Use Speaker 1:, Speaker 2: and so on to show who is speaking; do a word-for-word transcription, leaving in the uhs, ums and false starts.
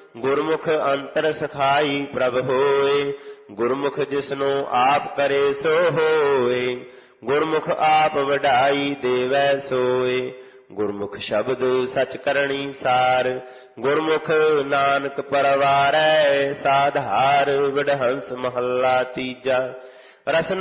Speaker 1: ਗੁਰਮੁਖ ਅੰਤਰ ਸਖਾਈ ਪ੍ਰਭ ਹੋਏ। ਗੁਰਮੁਖ ਜਿਸਨੂੰ ਆਪ ਕਰੇ ਸੋ ਹੋਏ। ਗੁਰਮੁਖ ਆਪ ਵਡਾਈ ਦੇਵੈ ਸੋਏ। ਗੁਰਮੁਖ ਸ਼ਬਦ ਸਚ ਕਰਣੀ ਸਾਰ। ਗੁਰਮੁਖ ਨਾਨਕ ਪਰਵਾਰੈ ਸਾਧਾਰ। ਵਡਹੰਸ ਮਹੱਲਾ ਤੀਜਾ। ਰਸਨਾ